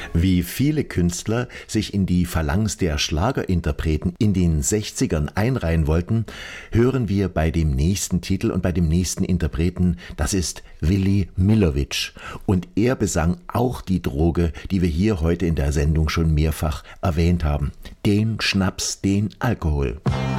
Wie viele Künstler sich in die Phalanx der Schlagerinterpreten in den 60ern einreihen wollten, hören wir bei dem nächsten Titel und bei dem nächsten Interpreten. Das ist Willy Millowitsch. Und er besang auch die Droge, die wir hier heute in der Sendung schon mehrfach erwähnt haben. Den Schnaps, den Alkohol.